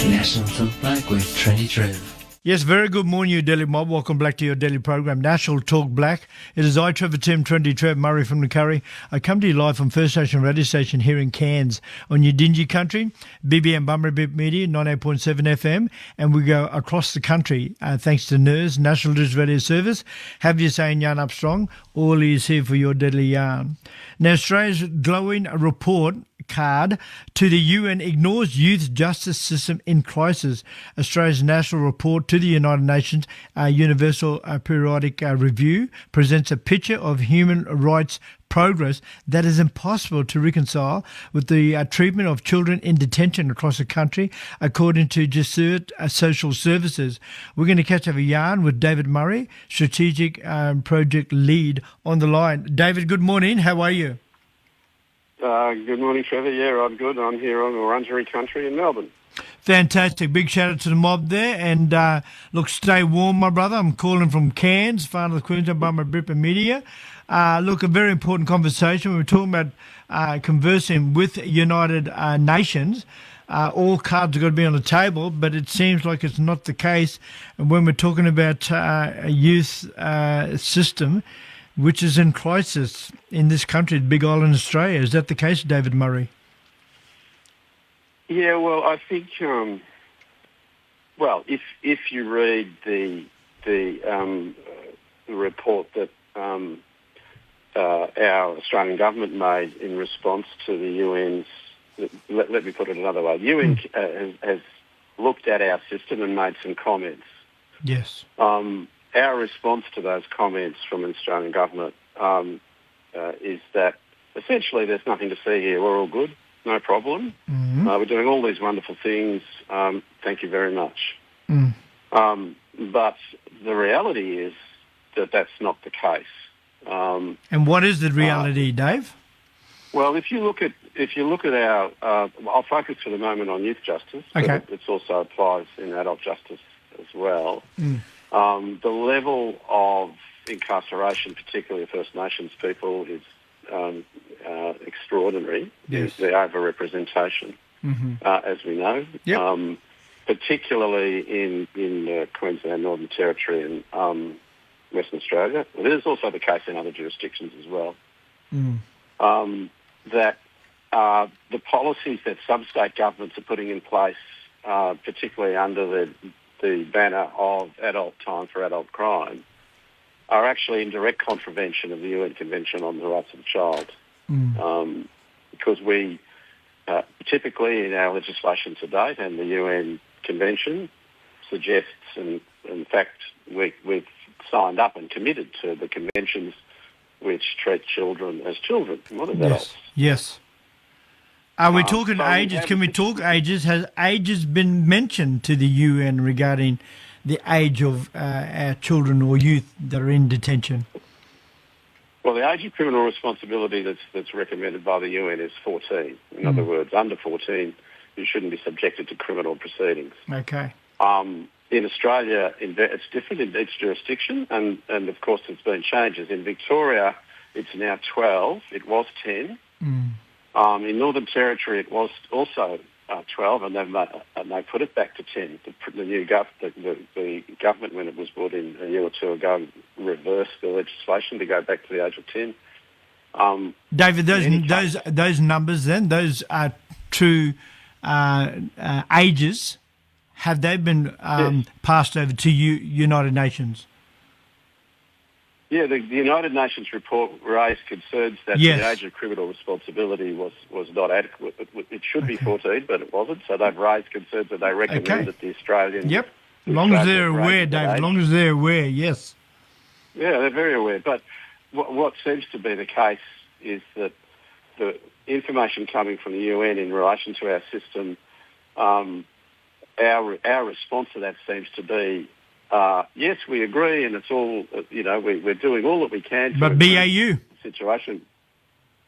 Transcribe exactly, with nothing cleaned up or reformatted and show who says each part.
Speaker 1: National Talk Black with Trini Trev.
Speaker 2: Yes, very good morning, you Daily Mob. Welcome back to your daily program, National Talk Black. It is I, Trevor Tim, Trinity Trev, Murray from the Curry. I come to you live from First Nation Radio Station here in Cairns on your Dingy Country, B B M Bummerby Media, ninety-eight point seven F M, and we go across the country uh, thanks to N E R S, National News Radio Service. Have you saying yarn up strong? All is here for your deadly yarn. Now, Australia's glowing report card to the U N ignores youth justice system in crisis. Australia's national report to the United Nations uh, Universal uh, Periodic uh, Review presents a picture of human rights progress that is impossible to reconcile with the uh, treatment of children in detention across the country, according to Gesert uh, Social Services. We're going to catch up a yarn with David Murray, Strategic um, Project Lead, on the line. David, good morning. How are you?
Speaker 3: Uh, good morning, Trevor. Yeah, I'm good. I'm here on Wurundjeri country in Melbourne.
Speaker 2: Fantastic. Big shout out to the mob there. And uh, look, stay warm, my brother. I'm calling from Cairns, far of the Queensland by my Bripper Media. Uh, look, a very important conversation. We were talking about uh, conversing with United uh, Nations. Uh, all cards are going to be on the table, but it seems like it's not the case when we're talking about uh, a youth uh, system which is in crisis in this country, Big Island, Australia. Is that the case, David Murray?
Speaker 3: Yeah, well, I think, um, well, if if you read the the um, report that um, uh, our Australian government made in response to the U N's, let, let me put it another way, the U N mm. uh, has, has looked at our system and made some comments.
Speaker 2: Yes.
Speaker 3: Um, Our response to those comments from the Australian government um, uh, is that essentially there's nothing to see here. We're all good, no problem. Mm-hmm. Uh, we're doing all these wonderful things. Um, thank you very much. Mm. Um, but the reality is that that's not the case. Um,
Speaker 2: and what is the reality, uh, Dave?
Speaker 3: Well, if you look at if you look at our, uh, I'll focus for the moment on youth justice.
Speaker 2: Okay.
Speaker 3: But it also applies in adult justice as well.
Speaker 2: Mm.
Speaker 3: Um, the level of incarceration, particularly of First Nations people, is um, uh, extraordinary.
Speaker 2: Yes.
Speaker 3: The over-representation, mm-hmm. uh, as we know,
Speaker 2: yep.
Speaker 3: um, particularly in, in uh, Queensland, Northern Territory and um, Western Australia. It is also the case in other jurisdictions as well.
Speaker 2: Mm.
Speaker 3: Um, that uh, the policies that some state governments are putting in place, uh, particularly under the the banner of adult time for adult crime, are actually in direct contravention of the U N Convention on the Rights of the Child. Mm. Um, because we uh, typically in our legislation to date, and the U N Convention suggests, and in fact we, we've signed up and committed to the conventions which treat children as children, not as
Speaker 2: yes.
Speaker 3: adults.
Speaker 2: Yes. Are we
Speaker 3: Um,
Speaker 2: talking
Speaker 3: so
Speaker 2: ages?
Speaker 3: we
Speaker 2: Can we talk ages? Has ages been mentioned to the U N regarding the age of uh, our children or youth that are in detention?
Speaker 3: Well, the age of criminal responsibility that's that's recommended by the U N is fourteen. In mm. other words, under fourteen, you shouldn't be subjected to criminal proceedings.
Speaker 2: Okay.
Speaker 3: Um, in Australia, in, it's different in each jurisdiction, and, and of course there's been changes. In Victoria, it's now twelve. It was ten.
Speaker 2: Mm.
Speaker 3: Um, in Northern Territory, it was also uh, twelve, and they've made, and they put it back to ten. The, the new gov, the, the, the government, when it was brought in a year or two ago, reversed the legislation to go back to the age of ten. Um,
Speaker 2: David, those those those numbers, then those are true uh, uh, ages. Have they been um,
Speaker 3: yes.
Speaker 2: passed over to U- United Nations?
Speaker 3: Yeah, the, the United Nations report raised concerns that
Speaker 2: yes.
Speaker 3: the age of criminal responsibility was, was not adequate. It, it should okay. be fourteen, but it wasn't. So they've raised concerns and they recommend
Speaker 2: okay.
Speaker 3: that the Australian...
Speaker 2: Yep, as long as they're aware, David, as long as they're aware, yes.
Speaker 3: Yeah, they're very aware. But what, what seems to be the case is that the information coming from the U N in relation to our system, um, our our response to that seems to be, Uh, yes, we agree, and it's all, you know, we, we're doing all that we can to
Speaker 2: but B A U
Speaker 3: the situation.